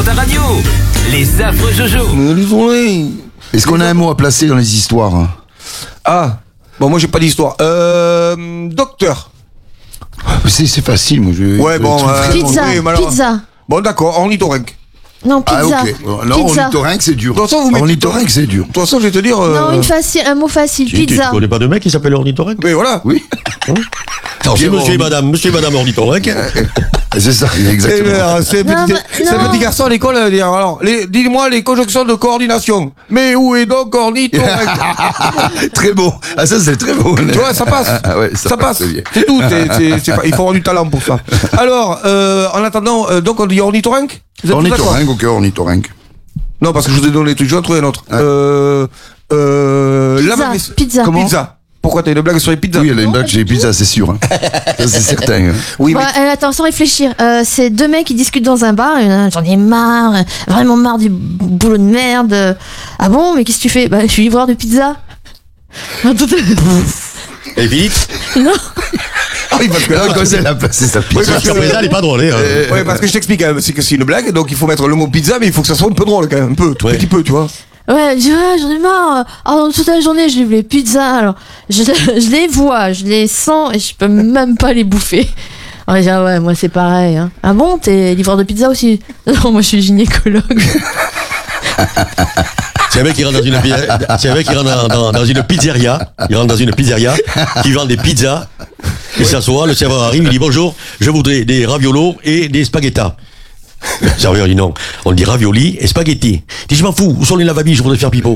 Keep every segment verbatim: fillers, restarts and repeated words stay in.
ta radio. Les affreux Jojo. Est-ce qu'on a un mot à placer dans les histoires? Ah, bon, moi j'ai pas d'histoire. Euh, docteur. C'est, c'est facile, moi. Je, Ouais, bon. Euh, Pizza, oui, malheureux- pizza. Bon, d'accord, ornithorynque. Non, Ah, pizza. ok. Non, Pizza. ornithorynque, c'est dur. De toute façon, vous mettez- Ornithorynque, c'est dur. De toute façon, je vais te dire. euh, Non, une facile, un mot facile, Tu, tu, tu pizza. connais pas de mec qui s'appelle ornithorynque? Mais voilà. Oui. Alors, c'est Bien, monsieur et orni- madame, monsieur et madame ornithorynque. C'est ça, C'est exactement. euh, c'est un Non, petit, mais- c'est un non. petit garçon à l'école. euh, dire, Alors, les, dis-moi les conjonctions de coordination. Mais où est donc ornithorynque? Très bon. Ah, ça, c'est très bon. Tu vois, ça passe. Ah, ouais, ça ça passe, passe. c'est bien. C'est tout. c'est- c'est- c'est pas- il faut avoir du talent pour ça. Alors, euh, en attendant, euh, donc on dit ornithorynque. Vous êtes tous d'accord? Ornithorynque, ok, ornithorynque. Non, parce que je vous ai donné les trucs. Je vais en trouver un autre. Euh, euh, Pizza, lave-vaisselle- pizza. Comment Pizza. Pourquoi t'as une blague sur les pizzas? Oui, elle a une blague chez les pizzas, c'est sûr. hein. Ça, c'est certain. hein. Oui, mais Ouais, euh, attends, sans réfléchir. Euh, c'est deux mecs qui discutent dans un bar. Et, euh, j'en ai marre, euh, vraiment marre du boulot de merde. Euh, Ah bon, mais qu'est-ce que tu fais? Bah, je suis livreur de pizza. Non, tout- Et Philippe, non. ah oui, parce que Là, comme ça, elle a passé sa Oui, pizza. parce jusqu'à présent, elle est pas drôle, hein. ouais, parce que je t'explique, hein, c'est que c'est une blague, donc il faut mettre le mot pizza, mais il faut que ça soit un peu drôle quand même, un peu, tout Ouais. petit peu, tu vois. Ouais, je dis, ouais, j'en ai marre. Alors, toute la journée, je livre les pizzas. Alors, je, je les vois, je les sens et je peux même pas les bouffer. Alors, je dis, ah ouais, moi, c'est pareil. Hein. Ah bon, t'es livreur de pizza aussi? Non, moi, je suis gynécologue. C'est un mec qui rentre dans une, pi- c'est un mec qui rentre dans, dans- dans une pizzeria. Il rentre dans une pizzeria qui vend des pizzas. Il s'assoit, le serveur arrive, il dit bonjour, je voudrais des raviolos et des spaghettas. Le serveur dit non, on dit ravioli et spaghetti. Il dit je m'en fous, où sont les lavabis, je voudrais faire pipeau.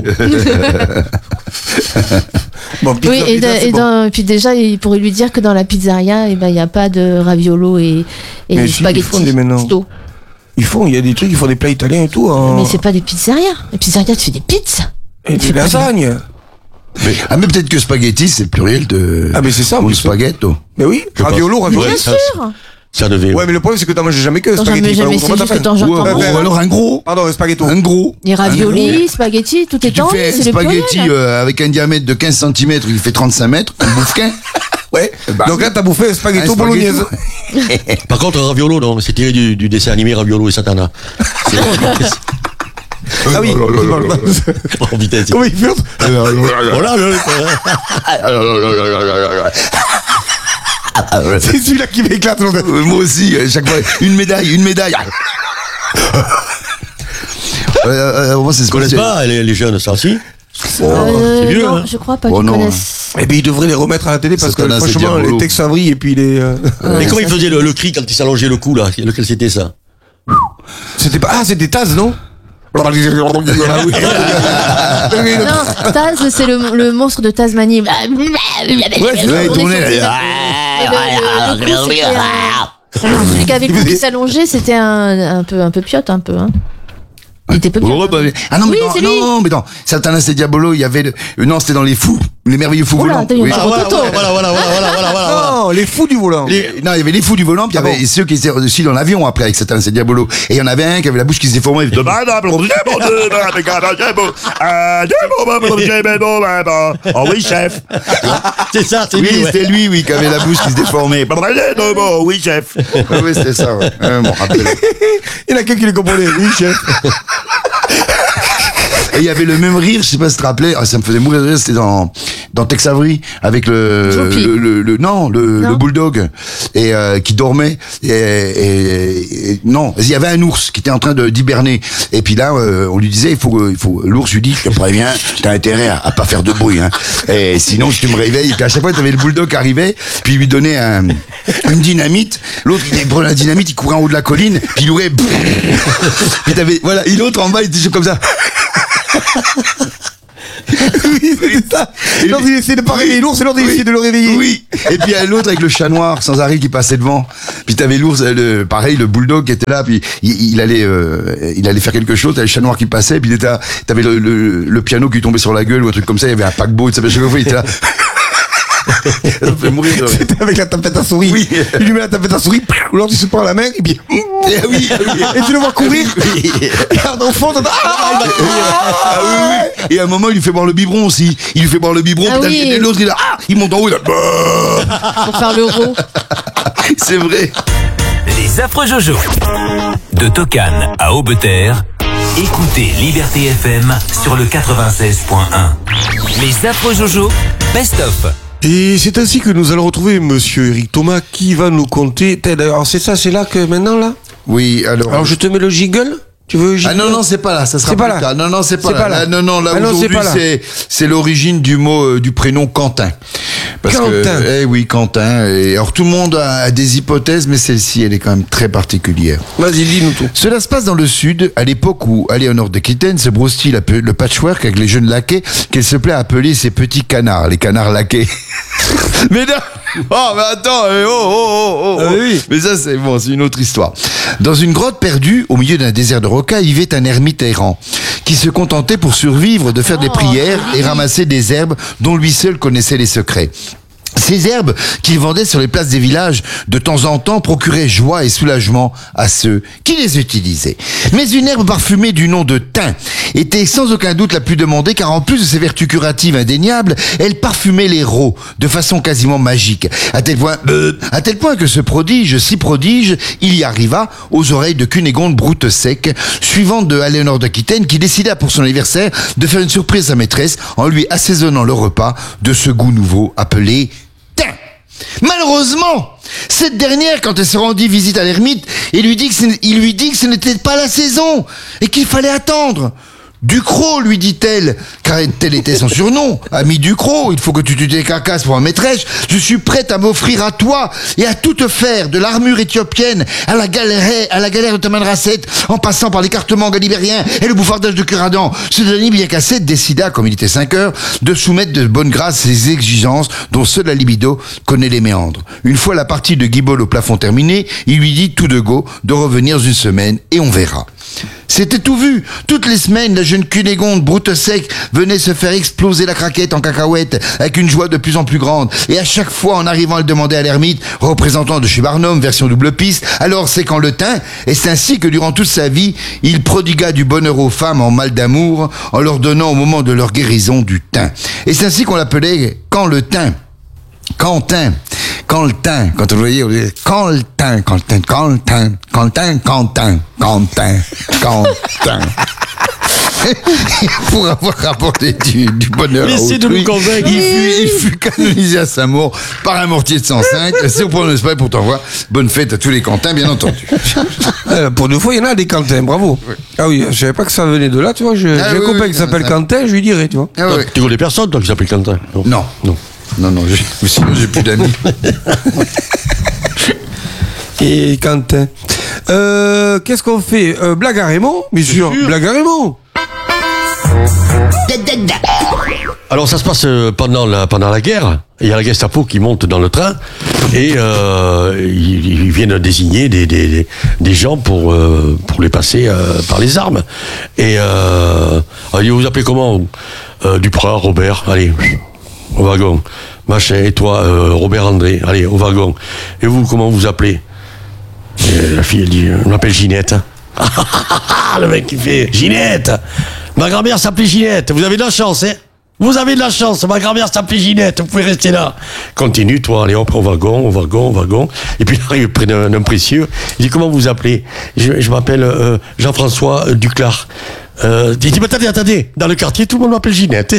Bon, pizza, Oui, et, pizza, de- c'est et bon. dans- et puis déjà, il pourrait lui dire que dans la pizzeria, il ben, n'y a pas de raviolo et, et Mais si, spaghetti. ils font des maintenant. Sto. Ils font, il y a des trucs, ils font des plats italiens et tout. Hein. Mais c'est pas des pizzerias. Les pizzerias, tu fais des pizzas. Et des c'est pas lasagnes. Ah, mais peut-être que spaghetti, c'est le pluriel de. Ah, mais c'est ça, en Ou plus. spaghetto. Mais oui, Je raviolo, pense. raviolo. Ouais, Bien ça, sûr. Ça devait. Ouais, mais le problème, c'est que t'en manges jamais que T'en spaghetti. jamais, jamais, Enfin, c'est comment juste t'as que fait t'en jettes Ou, en Ouais, gros. ouais, ou alors un gros. Pardon, un spaghetto. Un gros. Les raviolis, spaghetti, tout est Tu en fais un c'est le spaghetti pluriel. euh, avec un diamètre de quinze centimètres, il fait trente-cinq mètres, un boufquin. Ouais. Bah, Donc là, t'as bouffé un un spaghetto spaghetto. bolognaise. Par contre, raviolo, non, c'est tiré du, du dessin animé Raviolo et Satana. C'est Ah oui. en vitesse. Comment il fait? Voilà, le- C'est celui-là qui m'éclate. Euh, Moi aussi, à chaque fois, une médaille, une médaille. Euh, euh, moi, c'est ce Ils connaissent pas les, les jeunes, ça aussi. Euh, c'est vieux, non, hein. je crois pas Oh qu'ils non, connaissent. Eh ben, ils devraient les remettre à la télé parce que Satana, c'est franchement, diabolo. les Tex Avery et puis les. euh, Mais comment il faisait le, le cri quand il s'allongeait le cou, là? Lequel c'était ça? C'était pas. Ah, c'était Taz, non? Ah oui. Non, Taz, c'est le, le monstre de Tasmanie. Ouais, c'est Ouais, il tournait, là. Celui qui avait le cou qui s'allongeait, c'était un, un peu, un peu piote, un peu. Hein. Il était peu Oh, piote. bah, mais- ah non, mais Oui, non, c'est non, lui. non, mais non, Satanas et Diabolo, il y avait le, euh, non, c'était dans les fous, les merveilleux fous Oh là, volants. t'as eu un Oui. petit Voilà, Toto. voilà, voilà, voilà, voilà, voilà, voilà, voilà. Non, les fous du volant. Les- non, il y avait les fous du volant, puis il y Ah avait bon ceux qui étaient aussi dans l'avion après avec Satanas et Diabolo. Et il y en avait un qui avait la bouche qui se déformait. Il faisait, Oh oui, chef. C'est ça, c'est oui, lui, ouais. c'était lui, oui, qui avait la bouche qui se déformait. Oui, chef. Oui, c'était ça, ouais. Euh, bon, rappelez. Il y en a quelqu'un qui les comprenait. Oui, chef. Et il y avait le même rire, je sais pas si tu te rappelais, ah, ça me faisait mourir de rire, c'était dans, dans Tex Avery, avec le, Droopy. le, le, le- non, le, Non. le bulldog, et, euh, qui dormait, et, et- et- non, il y avait un ours qui était en train de, d'hiberner, et puis là, euh, on lui disait, il faut, il faut, l'ours lui dit, je te préviens, t'as intérêt à, à pas faire de bruit, hein, et sinon, tu me réveilles, et puis à chaque fois, t'avais le bulldog qui arrivait, puis il lui donnait un, une dynamite, l'autre, il prenait la dynamite, il courait en haut de la colline, puis il ouvrait, puis t'avais, voilà, et l'autre en bas, il était juste comme ça. Oui, c'est ça. L'autre, il essaie de pas réveiller l'ours et l'autre, il Oui. essaie de le réveiller. Oui. Et puis il y a l'autre avec le chat noir sans arrêt qui passait devant. Puis t'avais l'ours, euh, le, pareil, le bulldog qui était là. Puis il, il allait, euh, il allait faire quelque chose. T'avais le chat noir qui passait. Puis il était là. T'avais le, le, le piano qui lui tombait sur la gueule ou un truc comme ça. Il y avait un paquebot. Tu sais, chaque fois il était là. Ça me fait mourir. de rire. C'était avec la tapette à souris. Oui. Il lui met la tapette à souris, l'autre il se prend la main et puis. Eh oui, oui. Et tu le vois courir. Oui. Et au fond, t'entends. Ah, Ah oui, oui. Et à un moment, il lui fait boire le biberon aussi. Il lui fait boire le biberon. Ah puis oui. t'as- l'autre, il a, ah, il monte en haut. Il a, Pour faire l'euro. c'est vrai. Les affreux Jojo. De Tocane à Aubeterre, écoutez Liberté F M sur le quatre-vingt-seize point un. Les affreux Jojo, best-of. Et c'est ainsi que nous allons retrouver Monsieur Eric Thomas qui va nous conter. Alors c'est ça, c'est là que maintenant là. Oui, alors. Alors je te mets le jiggle. Tu veux Ah non non c'est pas là, ça sera c'est pas plus là. tard. Non non c'est pas, C'est là. pas là. Là, non non là Ah non, aujourd'hui c'est pas là. c'est c'est l'origine du mot euh, du prénom Quentin. Parce Quentin. que eh oui Quentin. Et alors tout le monde a, a des hypothèses mais celle-ci elle est quand même très particulière. Vas-y, dis-nous tout. Cela se passe dans le sud, à l'époque où Aléonore d'Aquitaine se broustille la pe- le patchwork avec les jeunes laquais qu'elle se plaît à appeler ses petits canards, les canards laqués. Mais non, oh mais attends, eh, oh oh oh oh. Ah oui. Mais ça c'est bon, c'est une autre histoire. Dans une grotte perdue, au milieu d'un désert de rocailles, vivait un ermite errant qui se contentait pour survivre de faire des prières et ramasser des herbes dont lui seul connaissait les secrets. Ces herbes qu'il vendait sur les places des villages de temps en temps procuraient joie et soulagement à ceux qui les utilisaient. Mais une herbe parfumée du nom de thym était sans aucun doute la plus demandée car en plus de ses vertus curatives indéniables, elle parfumait les rats de façon quasiment magique. À tel point, euh, à tel point que ce prodige, si prodige, il y arriva aux oreilles de Cunégonde Broutesec, suivante de Aléonore d'Aquitaine qui décida pour son anniversaire de faire une surprise à sa maîtresse en lui assaisonnant le repas de ce goût nouveau appelé thym. Malheureusement, cette dernière, quand elle se rendit visite à l'ermite, il lui dit que ce, il lui dit que ce n'était pas la saison et qu'il fallait attendre. Ducrot, lui dit-elle, car tel était son surnom. Ami Ducrot, il faut que tu te décacasses pour ma maîtresse. Je suis prête à m'offrir à toi et à tout te faire, de l'armure éthiopienne à la galère, à la galère de Tamanrasset, en passant par l'écartement galibérien et le bouffardage de Curadan. Ce dernier, bien qu'Asset, décida, comme il était cinq heures, de soumettre de bonne grâce ses exigences dont seule la libido connaît les méandres. Une fois la partie de guibole au plafond terminée, il lui dit tout de go de revenir une semaine et on verra. C'était tout vu. Toutes les semaines, la jeune Cunégonde Broutesec venait se faire exploser la craquette en cacahuète avec une joie de plus en plus grande. Et à chaque fois, en arrivant, elle demandait à l'ermite, représentant de chez Barnum, version double piste, alors c'est quand le thym. Et c'est ainsi que durant toute sa vie, il prodigua du bonheur aux femmes en mal d'amour, en leur donnant au moment de leur guérison du thym. Et c'est ainsi qu'on l'appelait quand le thym. Quentin, Quentin, quand vous voyez, on dit Quentin, Quentin, Quentin, Quentin, Quentin, Quentin, Quentin. Pour avoir rapporté du, du bonheur à Laissez de autrui, nous convaincre. il fut, il fut canonisé à sa mort par un mortier de cent cinq. C'est au point de l'esprit pour t'envoyer. Bonne fête à tous les Quentins, bien entendu. Euh, pour deux fois, il y en a des Quentins, bravo. Ah oui, je savais pas que ça venait de là, tu vois. Je, Ah j'ai oui, un copain oui, qui s'appelle ça- Quentin, je lui dirais, tu vois. Ah ouais. Tu connais personne, toi, qui s'appelle Quentin? Non. Non. Non, non, j'ai- sinon j'ai plus d'amis. Et Quentin. Euh, qu'est-ce qu'on fait euh, Blague à Raymond, bien sûr. Blague à Raymond. Alors ça se passe euh, pendant la, pendant la guerre. Il y a la Gestapo qui monte dans le train et euh, ils, ils viennent désigner des, des, des, des gens pour, euh, pour les passer euh, par les armes. Et euh, allez, vous appelez comment euh, Duprat, Robert, allez, au wagon. Machin, et toi, euh, Robert André, allez, au wagon. Et vous, comment vous appelez? Et la fille, elle dit, on m'appelle Ginette. Le mec qui fait, Ginette, ma grand-mère s'appelait Ginette, vous avez de la chance, hein? Vous avez de la chance, ma grand-mère s'appelait Ginette, vous pouvez rester là. Continue, toi, allez, hop, au wagon, au wagon, au wagon. Et puis il arrive près d'un, d'un précieux, il dit, comment vous appelez? Je, je m'appelle euh, Jean-François euh, Duclar. Euh, il dit, mais attendez, attendez, dans le quartier, tout le monde m'appelle Ginette.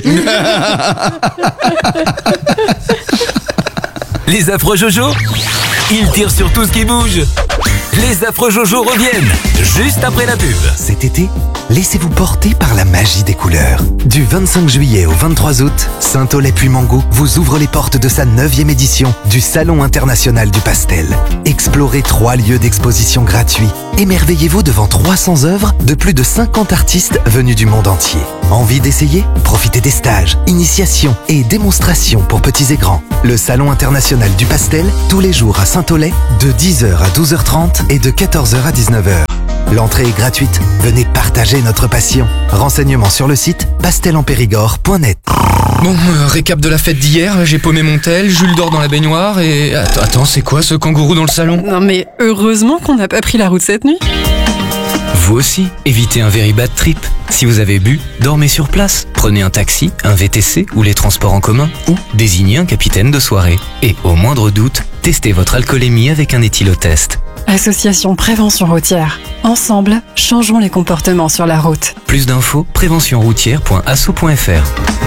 Les affreux Jojo, ils tirent sur tout ce qui bouge. Les affreux Jojo reviennent juste après la pub. Cet été, laissez-vous porter par la magie des couleurs. Du vingt-cinq juillet au vingt-trois août, Saint-Aulay-Puy-Mango vous ouvre les portes de sa neuvième édition du Salon international du pastel. Explorez trois lieux d'exposition gratuits. Émerveillez-vous devant trois cents œuvres de plus de cinquante artistes venus du monde entier. Envie d'essayer? Profitez des stages, initiations et démonstrations pour petits et grands. Le Salon international du pastel, tous les jours à Saint-Aulay, de dix heures à douze heures trente et de quatorze heures à dix-neuf heures. L'entrée est gratuite. Venez partager notre passion. Renseignements sur le site pastel en périgord point net. Bon, euh, récap de la fête d'hier, j'ai paumé mon tel, Jules dort dans la baignoire et... Attends, attends, c'est quoi ce kangourou dans le salon? Non mais heureusement qu'on n'a pas pris la route cette nuit. Vous aussi, évitez un very bad trip. Si vous avez bu, dormez sur place. Prenez un taxi, un V T C ou les transports en commun ou désignez un capitaine de soirée. Et au moindre doute, Testez votre alcoolémie avec un éthylotest. Association Prévention Routière. Ensemble, changeons les comportements sur la route. Plus d'infos, prévention routière point asso point fr.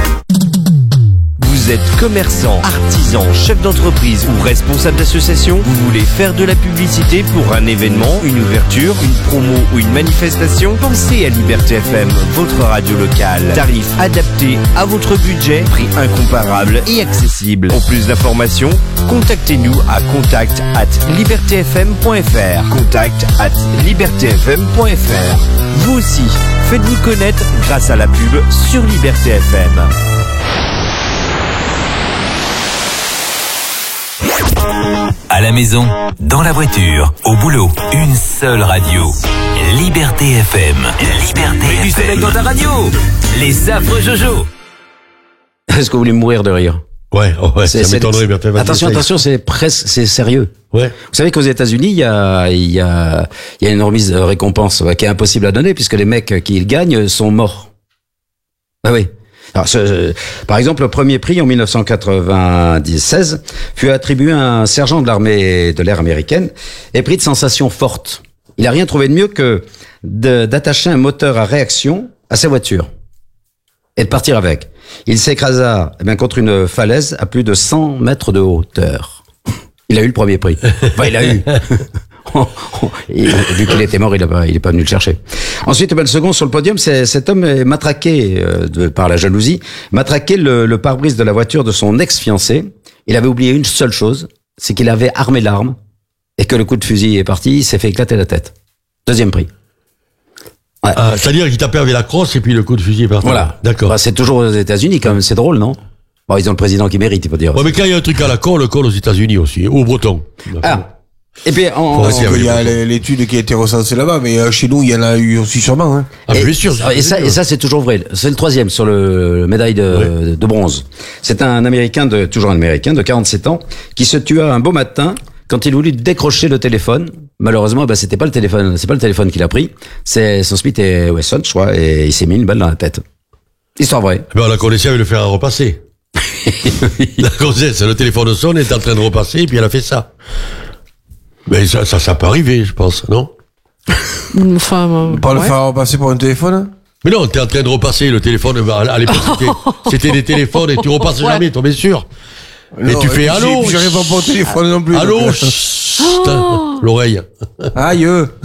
Vous êtes commerçant, artisan, chef d'entreprise ou responsable d'association? Vous voulez faire de la publicité pour un événement, une ouverture, une promo ou une manifestation? Pensez à Liberté F M, votre radio locale. Tarif adapté à votre budget, prix incomparable et accessible. Pour plus d'informations, contactez-nous à contact at liberté f m point f r. contact at liberté f m point f r. Vous aussi, faites-vous connaître grâce à la pub sur Liberté F M. À la maison, dans la voiture, au boulot, une seule radio. Liberté F M. Liberté F M. Du soleil dans ta radio. Les affreux Jojo. Est-ce que vous voulez mourir de rire? Ouais, oh ouais, c'est, ça m'étonnerait. c'est, attention, attention, c'est presque, c'est sérieux. Ouais. Vous savez qu'aux États-Unis, il y a, il y a, il y a une remise de récompense qui est impossible à donner puisque les mecs qui le gagnent sont morts. Ah oui. Alors, ce, par exemple, le premier prix en dix-neuf cent quatre-vingt-seize fut attribué à un sergent de l'armée de l'air américaine et pris de sensations fortes. Il n'a rien trouvé de mieux que de, d'attacher un moteur à réaction à sa voiture et de partir avec. Il s'écrasa eh bien, contre une falaise à plus de cent mètres de hauteur. Il a eu le premier prix. Enfin, il a eu. Et, vu qu'il était mort, il n'est pas venu le chercher. Ensuite, ben, le second sur le podium, c'est cet homme est matraqué euh, de, par la jalousie, matraqué le, le pare-brise de la voiture de son ex-fiancé. Il avait oublié une seule chose, c'est qu'il avait armé l'arme et que le coup de fusil est parti, il s'est fait éclater la tête. Deuxième prix. Ouais. Ah, c'est-à-dire qu'il tapait avec la crosse et puis le coup de fusil est parti. Voilà. D'accord. Bah, c'est toujours aux États-Unis quand même, c'est drôle, non? Bon, ils ont le président qui mérite, il faut dire. Ouais, mais quand il y a un truc à la con, le con aux États-Unis aussi, ou au Breton. Ah. Et puis, on, on il y a l'étude qui a été recensée là-bas, mais euh, chez nous, il y en a eu aussi sûrement. Hein. Ah, et, bien sûr. Et ça, et ça, c'est toujours vrai. C'est le troisième sur le, le médaille de, ouais. de bronze. C'est un Américain de, toujours un Américain de quarante-sept ans, qui se tua un beau matin quand il voulut décrocher le téléphone. Malheureusement, bah, c'était pas le téléphone, c'est pas le téléphone qu'il a pris. C'est son Smith et Wesson, je crois, et il s'est mis une balle dans la tête. Histoire vraie. Ben, on a connaissé à le faire repasser. La grossesse, le téléphone sonne, elle est en train de repasser, et puis elle a fait ça. Mais ça, ça, ça peut arriver, je pense, non? Enfin, euh, pas le ouais. faire repasser pour un téléphone? Mais non, t'es en train de repasser le téléphone. À l'époque, c'était, c'était des téléphones et tu repasses ouais. jamais, t'en es sûr. Mais non, tu fais allô? Je réponds pas au téléphone non plus. Allô? Oh. L'oreille. Aïe.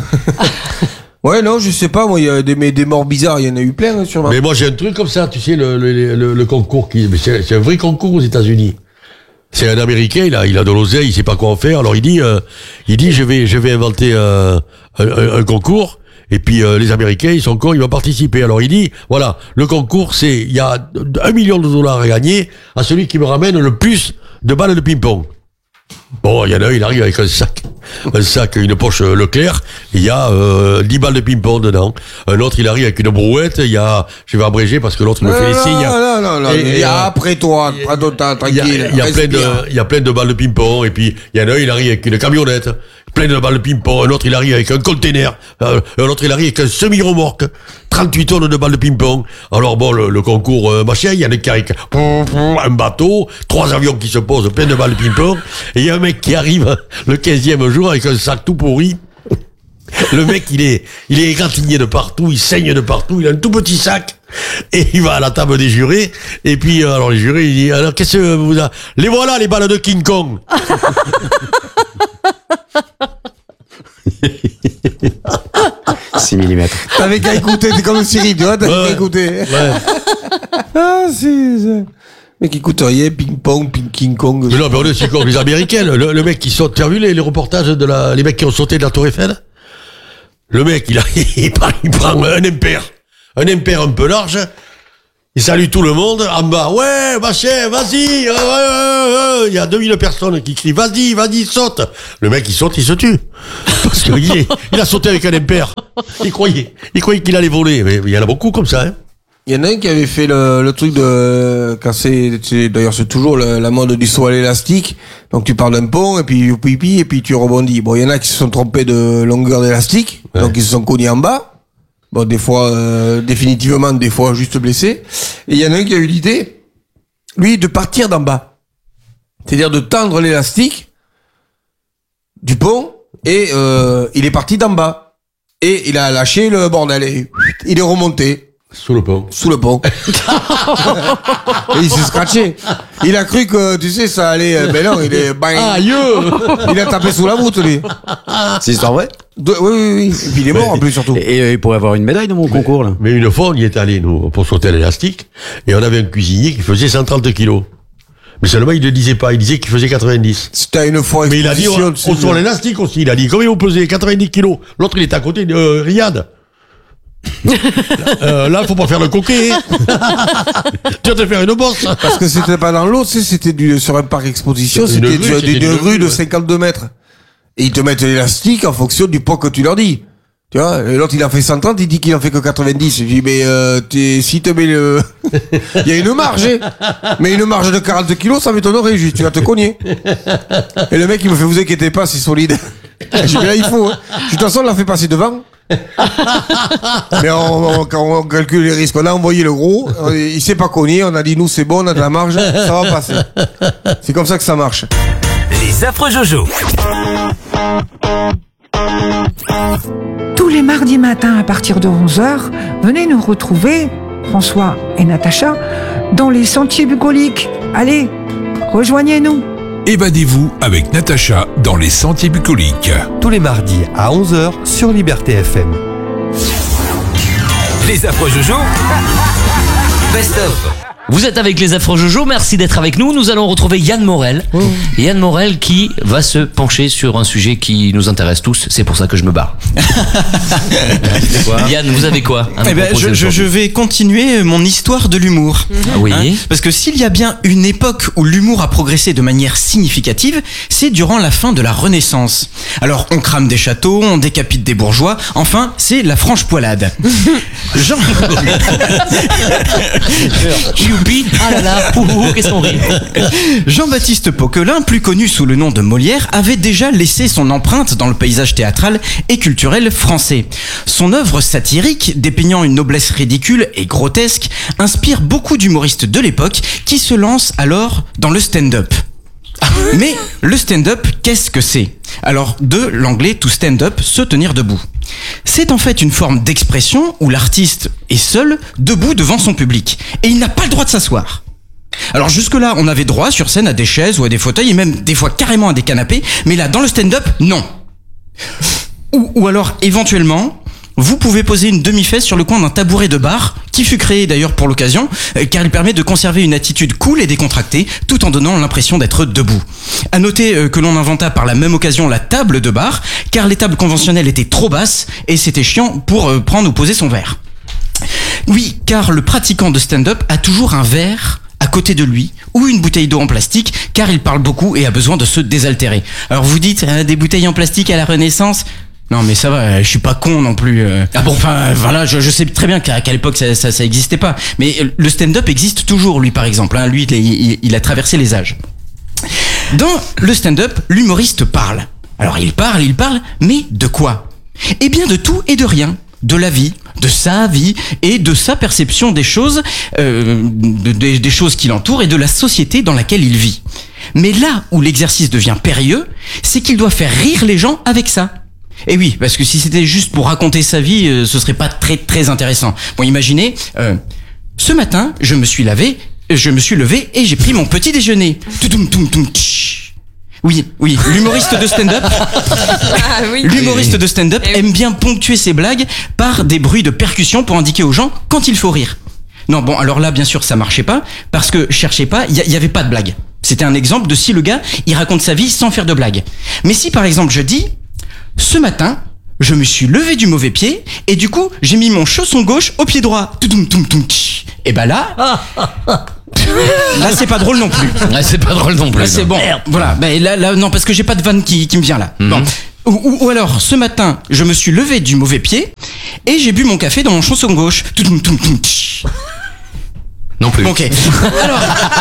Ouais, non, je sais pas, moi, il y a des, des morts bizarres, il y en a eu plein, hein, sûrement. Mais moi, j'ai un truc comme ça, tu sais, le, le, le, le concours qui, c'est, c'est un vrai concours aux États-Unis. C'est un Américain, il a, il a de l'oseille, il sait pas quoi en faire. Alors il dit, euh, il dit, je vais, je vais inventer euh, un, un, un concours. Et puis euh, les Américains, ils sont cons, ils vont participer. Alors il dit, voilà, le concours, c'est, il y a un million de dollars à gagner à celui qui me ramène le plus de balles de ping-pong. Bon, il y en a un, il arrive avec un sac, un sac, une poche Leclerc, il y a euh, dix balles de ping-pong dedans. Un autre, il arrive avec une brouette, il y a, je vais abréger parce que l'autre il me fait les signes. Non, non, non, il y a après toi, prends ton temps, tranquille. Il y a plein de, il y a plein de balles de ping-pong, et puis il y en a un, il arrive avec une camionnette, plein de balles de ping-pong, un autre, il arrive avec un container, euh, un autre, il arrive avec un semi-remorque, trente-huit tonnes de balles de ping-pong. Alors bon, le, le concours euh, machin, il y en a qui arrive avec un bateau, trois avions qui se posent, plein de balles de ping-pong, et il y a un mec qui arrive le quinzième jour avec un sac tout pourri. Le mec, il est, il est égratigné de partout, il saigne de partout, il a un tout petit sac, et il va à la table des jurés, et puis, euh, alors les jurés, il dit, alors qu'est-ce que vous avez? Les voilà, les balles de King Kong. six millimètres. T'avais qu'à écouter, t'es comme Cyril, tu vois, t'avais ouais, qu'à écouter. Ouais. Ah, si, c'est... Mais qui écoute rien, ping-pong, ping King Kong. Mais non, mais on est comme les Américains, le, le mec qui saute, tu as vu les, les reportages de la, les mecs qui ont sauté de la Tour Eiffel? Le mec, il a, il prend, il prend un impair, un impair un peu large, il salue tout le monde, en bas, ouais, machin, vas-y, euh, euh, euh, il y a deux mille personnes qui crient, vas-y, vas-y, saute. Le mec, il saute, il se tue. Parce qu'il est, il a sauté avec un impair. Il croyait, il croyait qu'il allait voler, mais il y en a beaucoup comme ça, hein. Il y en a un qui avait fait le, le truc de, quand c'est, c'est d'ailleurs c'est toujours le, la mode du saut à l'élastique. Donc tu pars d'un pont, et puis, pipi, et puis tu rebondis. Bon, il y en a qui se sont trompés de longueur d'élastique, ouais. Donc ils se sont cognés en bas. Bon, des fois, euh, définitivement, des fois juste blessés. Et il y en a un qui a eu l'idée, lui, de partir d'en bas. C'est-à-dire de tendre l'élastique, du pont et euh, il est parti d'en bas. Et il a lâché le bordel et il est remonté. Sous le pont. Sous le pont. Et il s'est scratché. Il a cru que, tu sais, ça allait... Ben non, il est... Bang. Aïe. Il a tapé sous la voûte, lui. C'est histoire vraie? De, oui, oui, oui. Et puis il est mort, en plus, surtout. Et, et il pourrait avoir une médaille dans mon mais, concours, là. Mais une fois, on y est allé, nous, pour sauter à l'élastique, et on avait un cuisinier qui faisait cent trente kilos. Mais seulement, il ne le disait pas, il disait qu'il faisait quatre-vingt-dix. C'était une fois. Mais il a dit, on, on sur l'élastique aussi, il a dit, combien vous pesez? quatre-vingt-dix kilos. L'autre, il est à côté de euh, Riyad. euh, là, faut pas faire le coquet. Tu vas te faire une bosse. Parce que c'était pas dans l'eau, tu sais, c'était du, sur un parc exposition, c'était rue, du- c'était d'une une rue rue, de ouais. cinquante-deux mètres. Et ils te mettent l'élastique en fonction du poids que tu leur dis. Tu vois, et l'autre, il en fait cent trente, il dit qu'il en fait que quatre-vingt-dix. Je dis, mais, euh, t'es, si te mets le, il y a une marge, hein. Mais une marge de quarante kilos, ça m'étonnerait, je dis, tu vas te cogner. Et le mec, il me fait, vous inquiétez pas, c'est solide. Je dis, mais là, il faut, hein. De toute façon, on l'a fait passer devant. Mais on, on- quand on calcule les risques, on a envoyé le gros, il s'est pas cogné, on a dit, nous, c'est bon, on a de la marge, ça va passer. C'est comme ça que ça marche. Les affreux Jojo. Tous les mardis matins à partir de onze heures, venez nous retrouver, François et Natacha, dans les sentiers bucoliques. Allez, rejoignez-nous. Évadez-vous avec Natacha dans les sentiers bucoliques. Tous les mardis à onze heures sur Liberté F M. Les affreux Jojo. Best of. Vous êtes avec les affreux Jojo, merci d'être avec nous. Nous allons retrouver Yann Morel. Oh. Yann Morel qui va se pencher sur un sujet qui nous intéresse tous. C'est pour ça que je me barre. Yann, vous avez quoi à nous Eh ben, proposer je, je, je vais continuer mon histoire de l'humour. Mm-hmm. Oui. Hein, parce que s'il y a bien une époque où l'humour a progressé de manière significative, c'est durant la fin de la Renaissance. Alors, on crame des châteaux, on décapite des bourgeois, enfin, c'est la franche poilade. Jean... Youpi, ah là là, ouh, ouh, qu'est-ce qu'on rit. Jean-Baptiste Poquelin, plus connu sous le nom de Molière, avait déjà laissé son empreinte dans le paysage théâtral et culturel français. Son œuvre satirique, dépeignant une noblesse ridicule et grotesque, inspire beaucoup d'humoristes de l'époque qui se lancent alors dans le stand-up. Mais le stand-up, qu'est-ce que c'est? Alors, de l'anglais to stand up, se tenir debout. C'est en fait une forme d'expression où l'artiste est seul, debout devant son public, et il n'a pas le droit de s'asseoir. Alors jusque-là, on avait droit sur scène à des chaises ou à des fauteuils, et même des fois carrément à des canapés, mais là, dans le stand-up, non. Ou, ou alors, éventuellement... Vous pouvez poser une demi-fesse sur le coin d'un tabouret de bar, qui fut créé d'ailleurs pour l'occasion, euh, car il permet de conserver une attitude cool et décontractée, tout en donnant l'impression d'être debout. À noter euh, que l'on inventa par la même occasion la table de bar, car les tables conventionnelles étaient trop basses, et c'était chiant pour euh, prendre ou poser son verre. Oui, car le pratiquant de stand-up a toujours un verre à côté de lui, ou une bouteille d'eau en plastique, car il parle beaucoup et a besoin de se désaltérer. Alors vous dites, euh, des bouteilles en plastique à la Renaissance ? Non mais ça va, je suis pas con non plus. Ah bon, enfin voilà, je, je sais très bien qu'à, qu'à l'époque ça, ça, ça existait pas. Mais le stand-up existe toujours, lui par exemple. Hein. Lui, il, il, il a traversé les âges. Dans le stand-up, l'humoriste parle. Alors il parle, il parle, mais de quoi? Eh bien de tout et de rien. De la vie, de sa vie et de sa perception des choses, euh, de, de, des choses qui l'entourent et de la société dans laquelle il vit. Mais là où l'exercice devient périlleux, c'est qu'il doit faire rire les gens avec ça. Et oui, parce que si c'était juste pour raconter sa vie, euh, ce serait pas très très intéressant. Bon, imaginez, euh, ce matin, je me suis lavé, je me suis levé et j'ai pris mon petit déjeuner. Toutoum, toum, toum, tch. Oui, oui, l'humoriste de stand-up, Ah oui. l'humoriste de stand-up Eh oui. aime bien ponctuer ses blagues par des bruits de percussion pour indiquer aux gens quand il faut rire. Non, bon, alors là, bien sûr, ça marchait pas, parce que, cherchez pas, il y, y avait pas de blague. C'était un exemple de si le gars, il raconte sa vie sans faire de blague. Mais si, par exemple, je dis... Ce matin, je me suis levé du mauvais pied et du coup, j'ai mis mon chausson gauche au pied droit. Toutoum, toum, toum, tch. Et bah là, là c'est pas drôle non plus. Ouais, c'est pas drôle non plus. Là c'est bon. Merde. Voilà. Bah, là, là, non, parce que j'ai pas de vanne qui, qui me vient là. Mhm. Bon. Ou, ou, ou alors, ce matin, je me suis levé du mauvais pied et j'ai bu mon café dans mon chausson gauche. Toutoum, toum, toum, tch. Non plus. Ok. Alors,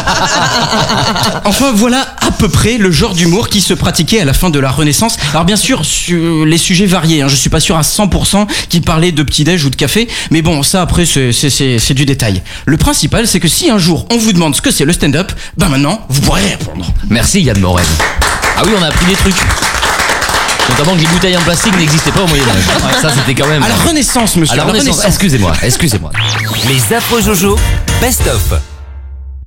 enfin voilà à peu près le genre d'humour qui se pratiquait à la fin de la Renaissance. Alors bien sûr, sur les sujets variés. Hein, je suis pas sûr à cent pour cent qu'ils parlaient de petit-déj ou de café, mais bon, ça après c'est c'est c'est c'est du détail. Le principal, c'est que si un jour on vous demande ce que c'est le stand-up, ben maintenant vous pourrez répondre. Merci Yann Morel. Ah oui, on a appris des trucs. Notamment que les bouteilles en plastique n'existaient pas au Moyen-Âge. Ça, c'était quand même. À la Renaissance, monsieur. À la Renaissance, excusez-moi, excusez-moi. Les affreux Jojo, best-of.